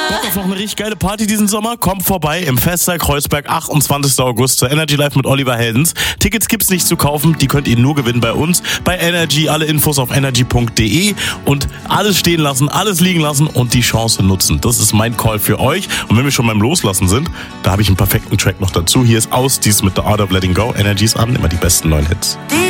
Bock auf noch eine richtig geile Party diesen Sommer? Kommt vorbei im Festsaal Kreuzberg, 28. August zur Energy Live mit Oliver Heldens. Tickets gibt's nicht zu kaufen, die könnt ihr nur gewinnen bei uns, bei Energy. Alle Infos auf energy.de und alles stehen lassen, alles liegen lassen und die Chance nutzen. Das ist mein Call für euch. Und wenn wir schon beim Loslassen sind, da habe ich einen perfekten Track noch dazu. Hier ist Ausdies mit The Art of Letting Go. Energy ist an, immer die besten neuen Hits.